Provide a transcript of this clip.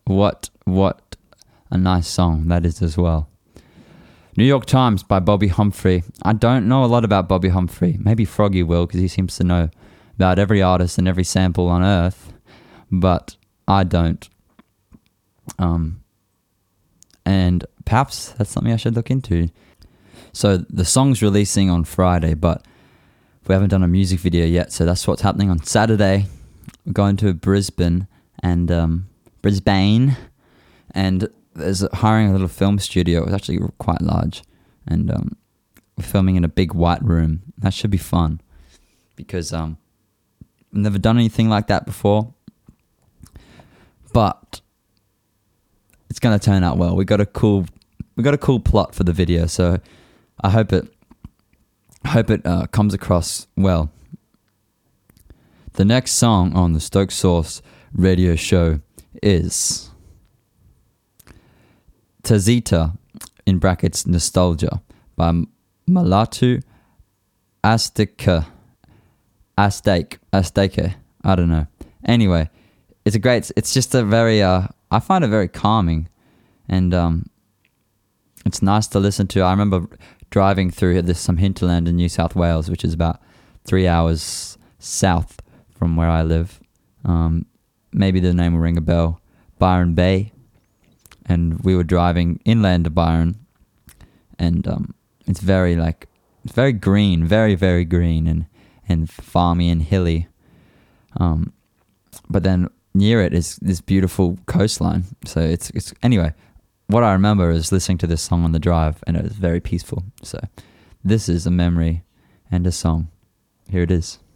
What a nice song that is as well. New York Times by Bobby Humphrey. I don't know a lot about Bobby Humphrey. Maybe Froggy will, because he seems to know about every artist and every sample on earth, but I don't. And perhaps that's something I should look into. So the song's releasing on Friday, but we haven't done a music video yet, so that's what's happening on Saturday. We're going to Brisbane and there's hiring a little film studio. It's actually quite large, and we're filming in a big white room. That should be fun, because I've never done anything like that before, but it's going to turn out well. We got a cool plot for the video, so I hope it comes across well. The next song on the Stoke Source radio show is Tazita, in brackets Nostalgia, by Mulatu Asteike, I don't know. Anyway, it's just a very, I find it very calming, and it's nice to listen to. I remember driving through some hinterland in New South Wales, which is about 3 hours south from where I live. Maybe the name will ring a bell. Byron Bay. And we were driving inland to Byron, and it's very green, very, very green and farmy and hilly. But then near it is this beautiful coastline. So it's anyway, what I remember is listening to this song on the drive, and it was very peaceful. So this is a memory and a song. Here it is.